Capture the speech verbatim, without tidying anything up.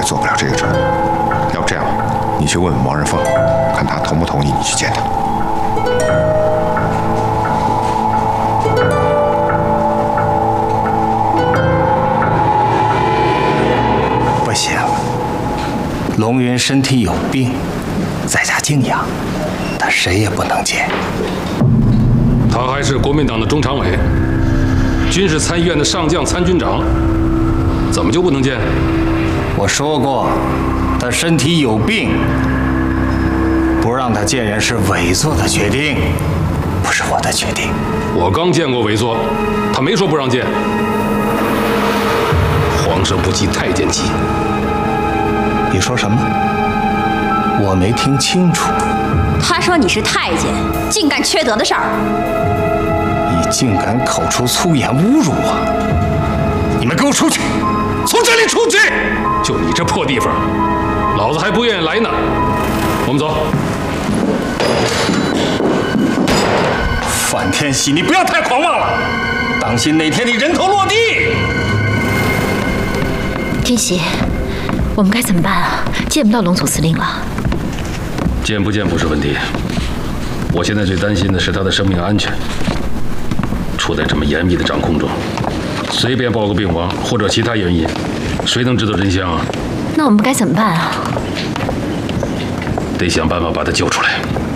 坐不了这个船。要不这样吧，你去问问王仁凤，看他同不同意你去见他。 不行，龙云身体有病，在家静养，他谁也不能见。 他还是国民党的中常委，军事参议院的上将参军长，怎么就不能见？ 我说过，他身体有病，不让他见人是委座的决定，不是我的决定。 我刚见过委座，他没说不让见。皇上不急太监急。 你说什么？我没听清楚。 他说你是太监，竟干缺德的事儿。 你竟敢口出粗言侮辱我！你们给我出去！从这里出去！ 就你这破地方，老子还不愿意来呢。我们走。 范天喜，你不要太狂妄了，当心哪天你人头落地。 天喜，我们该怎么办啊？见不到龙总司令了。 见不见不是问题，我现在最担心的是他的生命安全。处在这么严密的掌控中，随便报个病亡或者其他原因，谁能知道真相啊？ 那我们该怎么办啊？ 得想办法把他救出来。